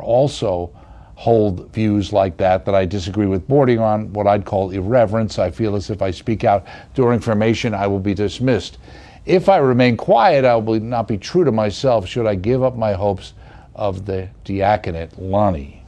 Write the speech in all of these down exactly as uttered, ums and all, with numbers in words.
also hold views like that that I disagree with, bordering on what I'd call irreverence. I feel as if I speak out during information, I will be dismissed. If I remain quiet, I will not be true to myself should I give up my hopes of the diaconate. Lonnie.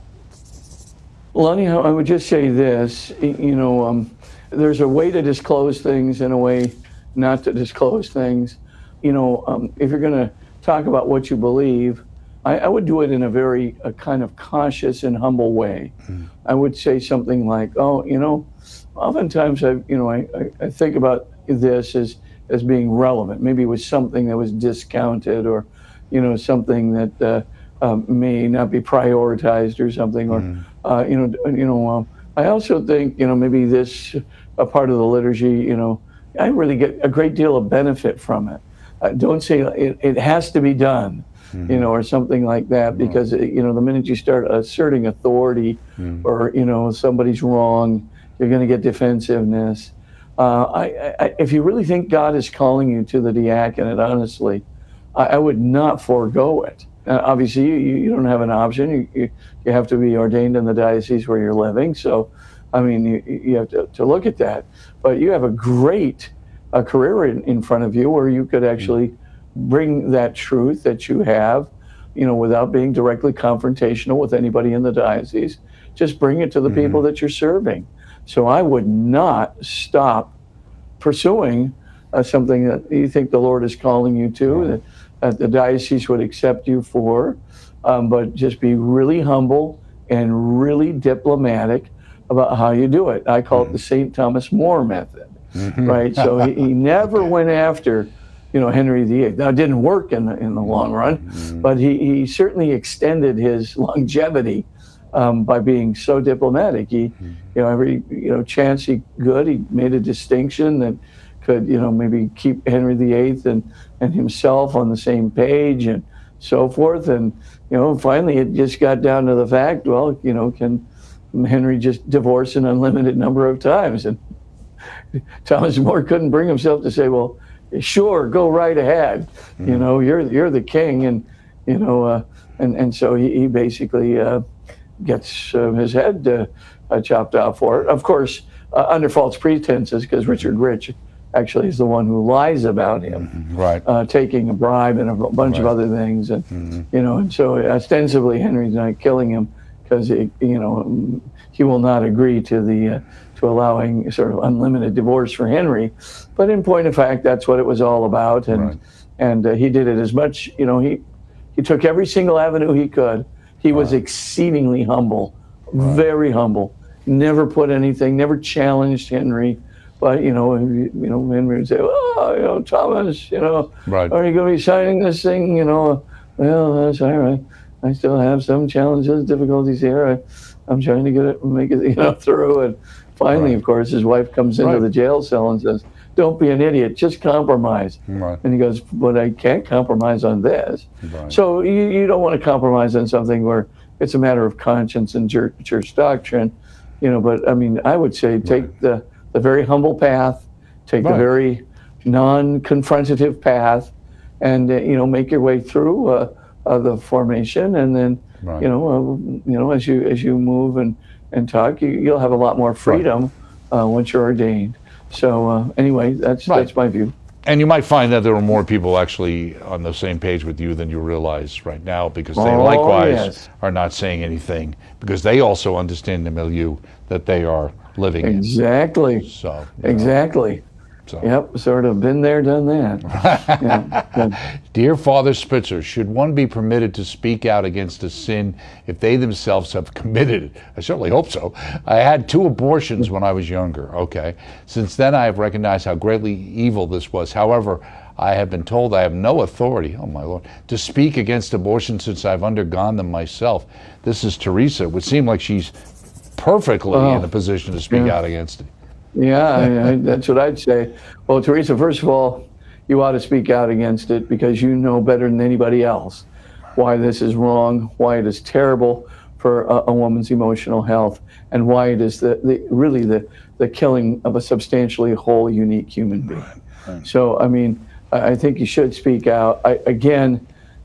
Lonnie, I would just say this, you know, um, there's a way to disclose things and a way not to disclose things. You know, um, if you're going to talk about what you believe, I, I would do it in a very a kind of cautious and humble way. Mm. I would say something like, oh, you know, oftentimes I, you know, I, I, I think about this as, as being relevant. Maybe it was something that was discounted, or, you know, something that uh, um, may not be prioritized or something, or, mm. uh, you know, you know, um, I also think, you know, maybe this a part of the liturgy, you know, I really get a great deal of benefit from it. Uh, don't say it, it has to be done, mm-hmm. you know, or something like that, because, mm-hmm. you know, the minute you start asserting authority mm-hmm. or, you know, somebody's wrong, you're going to get defensiveness. Uh, I, I, if you really think God is calling you to the diaconate, honestly, I, I would not forego it. Uh, obviously, you, you don't have an option. You, you you have to be ordained in the diocese where you're living. So, I mean, you, you have to, to look at that. But you have a great uh, career in, in front of you where you could actually bring that truth that you have, you know, without being directly confrontational with anybody in the diocese. Just bring it to the mm-hmm. people that you're serving. So I would not stop pursuing uh, something that you think the Lord is calling you to, right. that, that the diocese would accept you for, um, but just be really humble and really diplomatic about how you do it. I call mm-hmm. it the Saint Thomas More method, mm-hmm. right? So he, he never went after, you know, Henry the Eighth. Now, it didn't work in the, in the long run, mm-hmm. but he, he certainly extended his longevity um, by being so diplomatic. He, mm-hmm. you know, every you know chance he could, he made a distinction that could, you know, maybe keep Henry the Eighth and, and himself on the same page and so forth. And, you know, finally it just got down to the fact, well, you know, can Henry just divorce an unlimited number of times? And Thomas More couldn't bring himself to say, well, sure, go right ahead. Mm-hmm. You know, you're you're the king. And, you know, uh, and, and so he, he basically uh, gets uh, his head uh, uh, chopped off for it. Of course, uh, under false pretenses, because Richard Rich actually is the one who lies about him, mm-hmm. right? Uh, taking a bribe and a bunch right. of other things, and mm-hmm. you know, and so ostensibly Henry's not killing him because you know he will not agree to the uh, to allowing sort of unlimited divorce for Henry, but in point of fact, that's what it was all about, and right. and uh, he did it as much. You know, he he took every single avenue he could. He was right. exceedingly humble, right. very humble. Never put anything, never challenged Henry. But, you know, you know, Henry would say, oh, you know, Thomas, you know, right. are you going to be signing this thing? You know, well, that's all right. I still have some challenges, difficulties here. I, I'm trying to get it, make it, you know, through. And finally, right. of course, his wife comes into right. the jail cell and says, don't be an idiot, just compromise. Right. And he goes, but I can't compromise on this. Right. So you, you don't want to compromise on something where it's a matter of conscience and church, church doctrine, you know, but I mean, I would say take right. the, the very humble path, take right. the very non-confrontative path, and uh, you know, make your way through uh, uh, the formation, and then right. you know, uh, you know, as you as you move and and talk, you, you'll have a lot more freedom right. uh, once you're ordained. So uh, anyway, that's right. that's my view. And you might find that there are more people actually on the same page with you than you realize right now, because they oh, likewise yes. are not saying anything, because they also understand the milieu that they are living exactly. in. Exactly. So, exactly. So. Yep, sort of been there, done that. yeah. Dear Father Spitzer, should one be permitted to speak out against a sin if they themselves have committed it? I certainly hope so. I had two abortions when I was younger. Okay. Since then, I have recognized how greatly evil this was. However, I have been told I have no authority, oh my Lord, to speak against abortion since I've undergone them myself. This is Teresa. It would seem like she's perfectly oh, in a position to speak yeah. out against it. Yeah, I, I, that's what I'd say. Well, Teresa, first of all, you ought to speak out against it because you know better than anybody else why this is wrong, why it is terrible for a, a woman's emotional health, and why it is the, the really the, the killing of a substantially whole, unique human being. Right, right. So, I mean, I, I think you should speak out. I, again,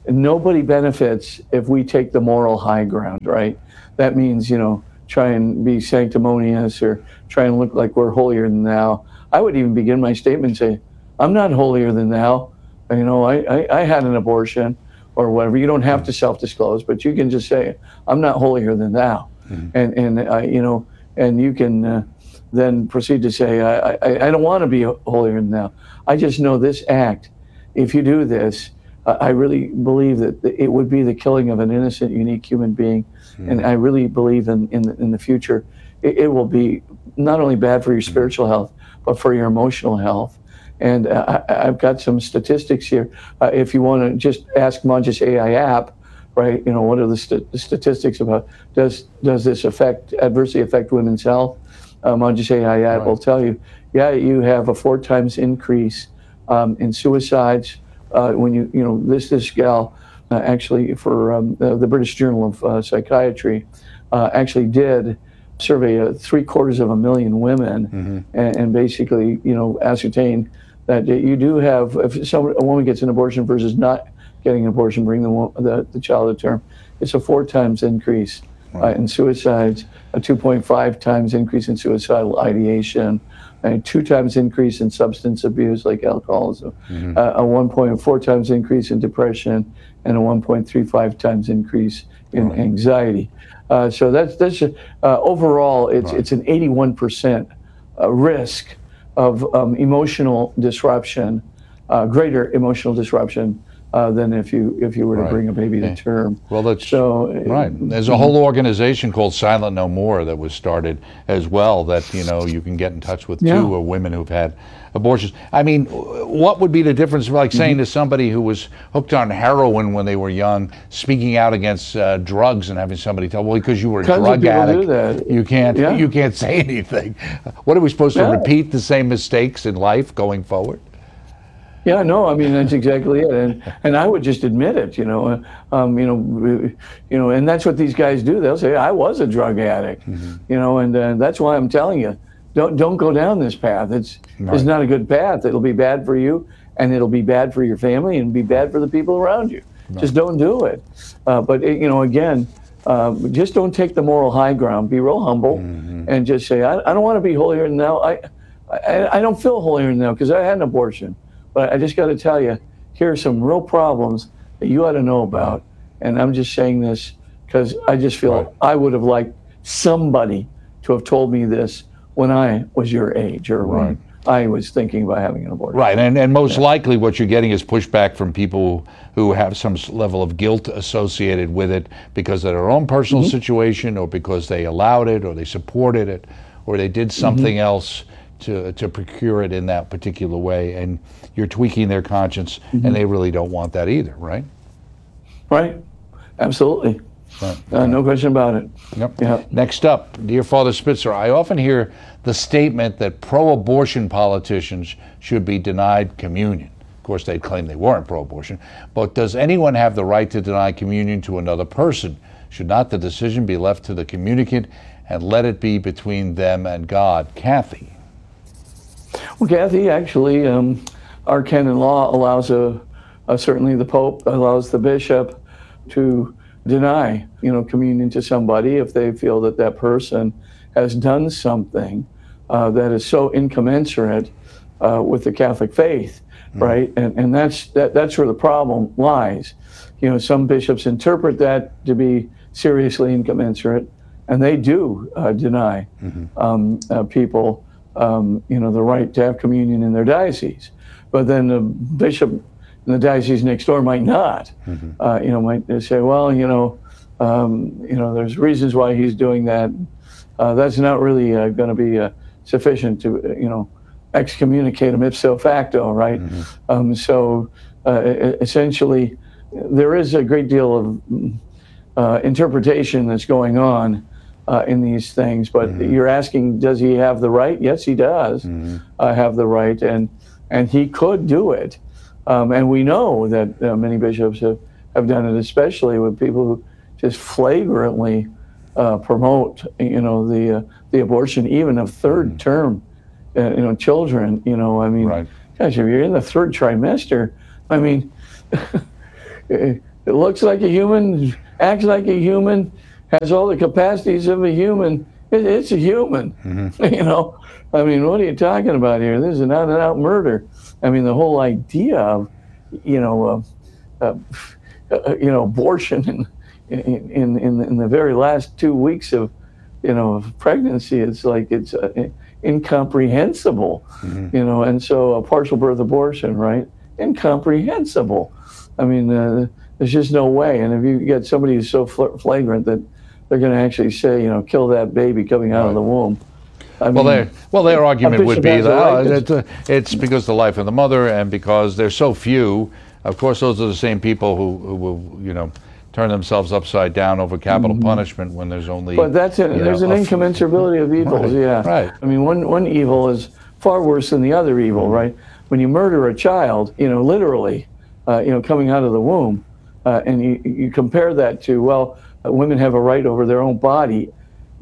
nobody benefits if we take the moral high ground, right? That means, you know, try and be sanctimonious or try and look like we're holier than thou. I would even begin my statement and say, I'm not holier than thou. You know, I, I, I had an abortion or whatever. You don't have to self-disclose, but you can just say, I'm not holier than thou. Mm-hmm. And, and uh, you know, and you can uh, then proceed to say, I, I, I don't want to be holier than thou. I just know this act, if you do this, uh, I really believe that it would be the killing of an innocent, unique human being. Mm-hmm. And I really believe in, in, the, in the future, it, it will be not only bad for your spiritual health, but for your emotional health. And uh, I, I've got some statistics here. Uh, if you want to just ask Manjus A I app, right? You know, what are the, st- the statistics about does does this affect adversely affect women's health? Uh, Manjus A I app right. will tell you, yeah, you have a four times increase um, in suicides uh, when you you know this this gal uh, actually for um, the, the British Journal of uh, Psychiatry uh, actually did survey of three quarters of a million women mm-hmm. and, and basically you know ascertain that you do have, if someone, a woman gets an abortion versus not getting an abortion, bring the, the, the child to term, it's a four times increase right. uh, in suicides, a two point five times increase in suicidal ideation, a two times increase in substance abuse like alcoholism, mm-hmm. uh, a one point four times increase in depression, and a one point three five times increase in right. anxiety. Uh, so that's, that's uh, overall, it's, right. it's an eighty-one percent uh, risk of um, emotional disruption, uh, greater emotional disruption uh, than if you if you were right. to bring a baby to term. Well, that's so, right. There's a whole organization called Silent No More that was started as well. That you know you can get in touch with yeah. two uh, women who've had abortions. I mean, what would be the difference, like saying mm-hmm. to somebody who was hooked on heroin when they were young, speaking out against uh, drugs and having somebody tell, well, because you were a Tons drug addict, do that. you can't yeah. you can't say anything. What are we supposed yeah. to repeat the same mistakes in life going forward? Yeah, no, I mean that's exactly it, and and I would just admit it, you know, um, you know, you know, and that's what these guys do. They'll say, I was a drug addict, mm-hmm. you know, and uh, that's why I'm telling you, don't don't go down this path. It's right. it's not a good path. It'll be bad for you, and it'll be bad for your family, and be bad for the people around you. Right. Just don't do it. Uh, but it, you know, again, uh, just don't take the moral high ground. Be real humble, mm-hmm. and just say, I, I don't want to be holier than thou. I I, I don't feel holier than thou because I had an abortion. But I just got to tell you, here are some real problems that you ought to know about. And I'm just saying this because I just feel right. I would have liked somebody to have told me this when I was your age or right. when I was thinking about having an abortion. Right, and, and most yeah. likely what you're getting is pushback from people who have some level of guilt associated with it because of their own personal mm-hmm. situation or because they allowed it or they supported it or they did something mm-hmm. else to to procure it in that particular way, and you're tweaking their conscience, mm-hmm. and they really don't want that either, right? Right, absolutely. Right. Uh, no question about it. Yep. Yeah. Next up, dear Father Spitzer, I often hear the statement that pro-abortion politicians should be denied communion. Of course, they'd claim they weren't pro-abortion, but does anyone have the right to deny communion to another person? Should not the decision be left to the communicant and let it be between them and God? Kathy. Well, Kathy, actually, um, our canon law allows a, a certainly the Pope allows the bishop to deny, you know, communion to somebody if they feel that that person has done something uh, that is so incommensurate uh, with the Catholic faith, mm-hmm. right? And and that's that that's where the problem lies. You know, some bishops interpret that to be seriously incommensurate, and they do uh, deny mm-hmm. um, uh, people. Um, you know, the right to have communion in their diocese. But then the bishop in the diocese next door might not. Mm-hmm. Uh, you know, might say, well, you know, um, you know, there's reasons why he's doing that. Uh, that's not really uh, going to be uh, sufficient to, uh, you know, excommunicate him ipso facto, right? Mm-hmm. Um, so uh, essentially, there is a great deal of uh, interpretation that's going on Uh, in these things, but mm-hmm. you're asking, does he have the right? Yes, he does mm-hmm. uh, have the right, and and he could do it. Um, and we know that uh, many bishops have, have done it, especially with people who just flagrantly uh, promote, you know, the uh, the abortion even of third mm-hmm. term, uh, you know, children. You know, I mean, right. gosh, if you're in the third trimester, I mean, it looks like a human, acts like a human, has all the capacities of a human, it, it's a human. Mm-hmm. You know, I mean, what are you talking about here? This is an out-and-out murder. I mean, the whole idea of, you know, uh, uh, uh, you know, abortion in, in in in the very last two weeks of, you know, of pregnancy, it's like it's uh, incomprehensible. Mm-hmm. You know, and so a partial birth abortion, right? Incomprehensible. I mean, uh, there's just no way. And if you get somebody who's so fl- flagrant that they're going to actually say, you know, kill that baby coming out right. of the womb. I well, mean, their well, their argument would be that right oh, it's, uh, it's because of the life of the mother, and because there's so few. Of course, those are the same people who, who will, you know, turn themselves upside down over capital mm-hmm. punishment when there's only. But that's it. There's know, an incommensurability of evils. Right. Yeah. Right. I mean, one one evil is far worse than the other evil, mm-hmm. right? When you murder a child, you know, literally, uh, you know, coming out of the womb, uh, and you you compare that to well, uh, women have a right over their own body.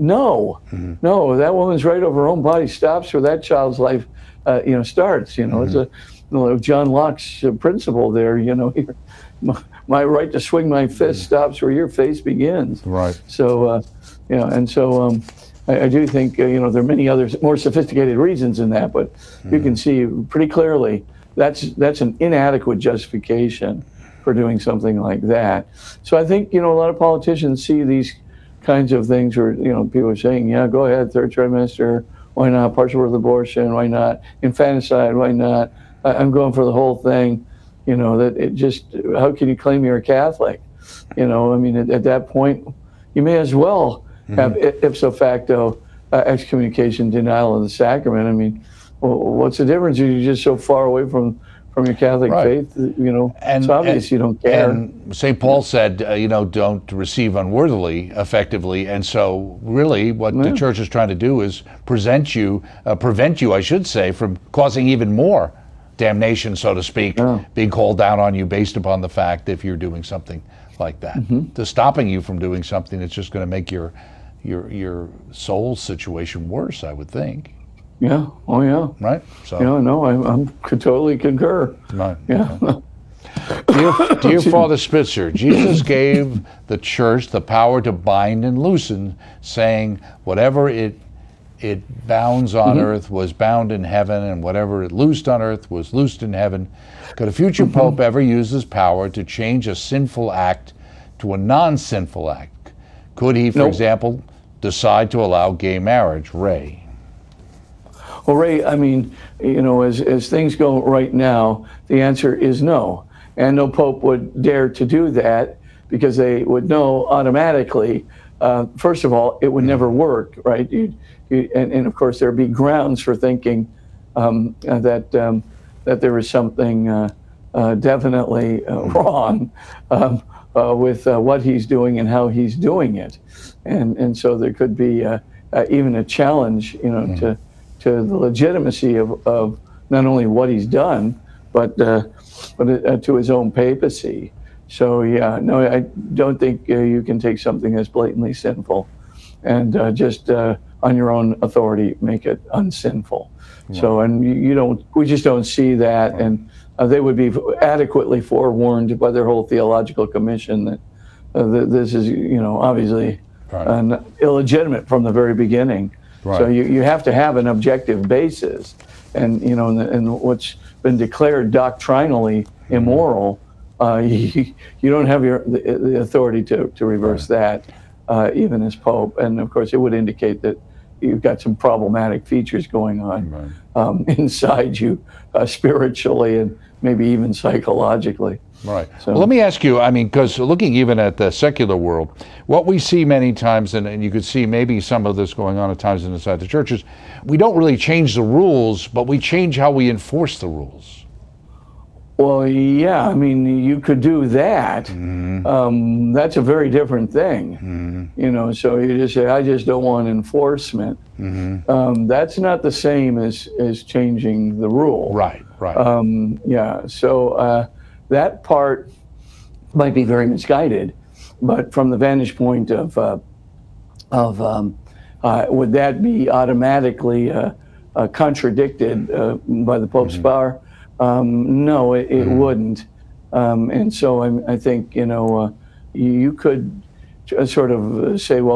No, mm-hmm. no, that woman's right over her own body stops where that child's life, uh, you know, starts. You know, mm-hmm. it's a you know, John Locke's uh, principle there. You know, my, my right to swing my fist mm-hmm. stops where your face begins. Right. So, uh, you know, and so um, I, I do think uh, you know there are many other more sophisticated reasons in that, but mm-hmm. you can see pretty clearly that's that's an inadequate justification for doing something like that. So I think you know a lot of politicians see these kinds of things where, you know, people are saying, yeah, go ahead, third trimester, why not, partial birth abortion, why not, infanticide, why not, I, I'm going for the whole thing, you know, that it just, how can you claim you're a Catholic? You know, I mean, at, at that point, you may as well have mm-hmm. ipso facto uh, excommunication, denial of the sacrament. I mean, well, what's the difference? You're just so far away from from your Catholic right. faith, you know, and, it's obvious and, you don't care. And Saint Paul said, uh, you know, don't receive unworthily, effectively. And so really what yeah. the church is trying to do is present you, uh, prevent you, I should say, from causing even more damnation, so to speak, yeah. being called down on you based upon the fact if you're doing something like that. Mm-hmm. To stopping you from doing something that's just going to make your, your, your soul situation worse, I would think. Yeah. Oh, yeah. Right. So. Yeah. No, I I'm could totally concur. Right. Yeah. Dear, dear Father Spitzer, Jesus gave the church the power to bind and loosen, saying, "Whatever it it bounds on mm-hmm. earth was bound in heaven, and whatever it loosed on earth was loosed in heaven." Could a future mm-hmm. pope ever use this power to change a sinful act to a non-sinful act? Could he, for nope. example, decide to allow gay marriage? Ray. Well, Ray, I mean, you know, as, as things go right now, the answer is no. And no pope would dare to do that because they would know automatically, uh, first of all, it would never work, right? You, you, and, and of course, there'd be grounds for thinking um, uh, that um, that there is something uh, uh, definitely uh, wrong um, uh, with uh, what he's doing and how he's doing it. And, and so there could be uh, uh, even a challenge, you know, mm. to to the legitimacy of, of not only what he's done, but uh, but uh, to his own papacy. So yeah, no, I don't think uh, you can take something that's blatantly sinful and uh, just uh, on your own authority make it unsinful. Yeah. So and you, you don't, we just don't see that, right. and uh, they would be adequately forewarned by their whole theological commission that, uh, that this is, you know, obviously right. uh, illegitimate from the very beginning. Right. So you, you have to have an objective basis, and you know, and, and what's been declared doctrinally immoral, uh, you, you don't have your the, the authority to, to reverse right. that, uh, even as Pope. And of course, it would indicate that you've got some problematic features going on right. um, inside you, uh, spiritually and maybe even psychologically. Right. So, well, let me ask you, I mean, because looking even at the secular world, what we see many times, and, and you could see maybe some of this going on at times inside the churches, we don't really change the rules, but we change how we enforce the rules. Well, yeah, I mean, you could do that. Mm-hmm. Um, that's a very different thing. Mm-hmm. You know, so you just say, I just don't want enforcement. Mm-hmm. Um, that's not the same as, as changing the rule. Right, right. Um, yeah, so uh, that part might be very misguided, but from the vantage point of, uh, of um, uh, would that be automatically uh, uh, contradicted uh, by the Pope's mm-hmm. power? Um, no, it, it mm-hmm. wouldn't. Um, and so I, I think, you know, uh, you, you could uh, sort of say, well,